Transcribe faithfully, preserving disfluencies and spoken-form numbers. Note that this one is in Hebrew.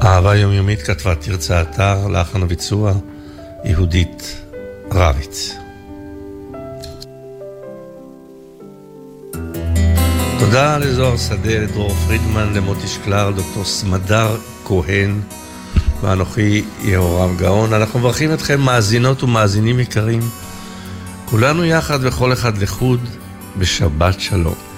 אהבה יומיומית כתבה תרצה אתר, לחן וביצוע יהודית רביץ. תודה לזוהר שדה, לדרור פרידמן, למוטי שקלר, דוקטור סמדר כהן ואנוכי יהורם גאון. אנחנו מברכים אתכם מאזינות ומאזינים יקרים, כולנו יחד וכל אחד לחוד, בשבת שלום.